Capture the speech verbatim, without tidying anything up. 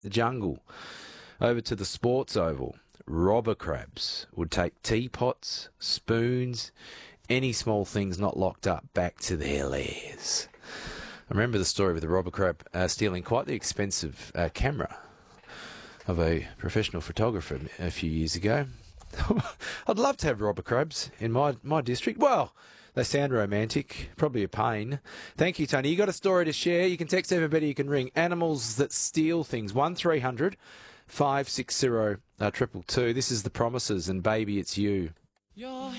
the jungle, over to the sports oval. Robber crabs would take teapots, spoons, any small things not locked up back to their lairs. I remember the story with the robber crab uh, stealing quite the expensive uh, camera of a professional photographer a few years ago. I'd love to have robber crabs in my, my district. Well, they sound romantic, probably a pain. Thank you, Tony. You got a story to share? You can text everybody, you can ring. Animals that steal things, one three hundred five six zero triple two. This is The Promises and Baby It's You. Your